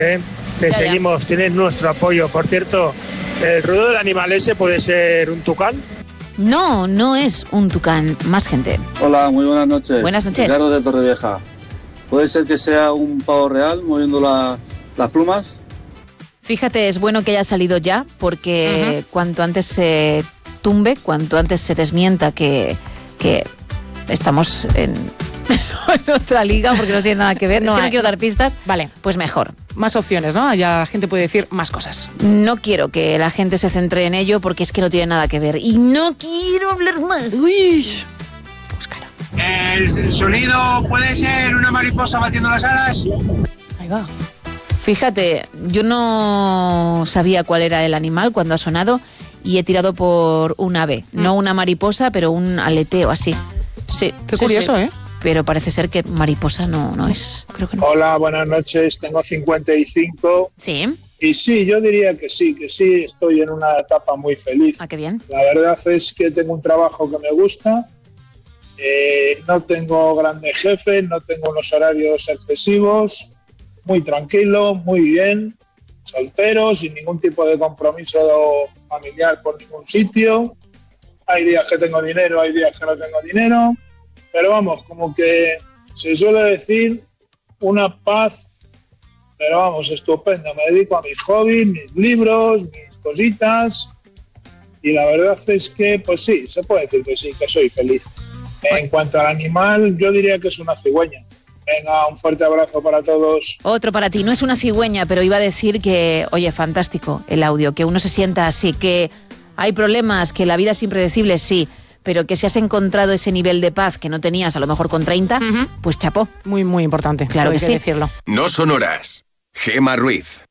Te seguimos, tienes nuestro apoyo. Por cierto, ¿el ruido del animal ese puede ser un tucán? No, no es un tucán. Más gente. Hola, muy buenas noches. Buenas noches. Ricardo de Torrevieja. ¿Puede ser que sea un pavo real moviendo las plumas? Fíjate, es bueno que haya salido ya, porque cuanto antes se tumbe, cuanto antes se desmienta que estamos en otra liga, porque no tiene nada que ver. No, es que no quiero dar pistas. Vale. Pues mejor. Más opciones, ¿no? Ya la gente puede decir más cosas. No quiero que la gente se centre en ello, porque es que no tiene nada que ver. Y no quiero hablar más. Uy. ¿El sonido puede ser una mariposa batiendo las alas? Ahí va. Fíjate, yo no sabía cuál era el animal cuando ha sonado y he tirado por un ave. No una mariposa, pero un aleteo así. Sí. Qué curioso, sí. ¿eh? Pero parece ser que mariposa no es. Creo que no. Hola, buenas noches. Tengo 55. Sí. Y sí, yo diría que sí. Estoy en una etapa muy feliz. Ah, qué bien. La verdad es que tengo un trabajo que me gusta. No tengo grandes jefes, no tengo unos horarios excesivos. Muy tranquilo, muy bien. Soltero, sin ningún tipo de compromiso familiar por ningún sitio. Hay días que tengo dinero, hay días que no tengo dinero. Pero vamos, como que se suele decir, una paz, pero vamos, estupenda. Me dedico a mis hobbies, mis libros, mis cositas. Y la verdad es que, pues sí, se puede decir que sí, que soy feliz. En cuanto al animal, yo diría que es una cigüeña. Venga, un fuerte abrazo para todos. Otro para ti. No es una cigüeña, pero iba a decir que, oye, fantástico el audio, que uno se sienta así, que hay problemas, que la vida es impredecible, sí, pero que si has encontrado ese nivel de paz que no tenías a lo mejor con 30, pues chapó. Muy, muy importante. Claro que sí. Decirlo. No son horas. Gema Ruiz.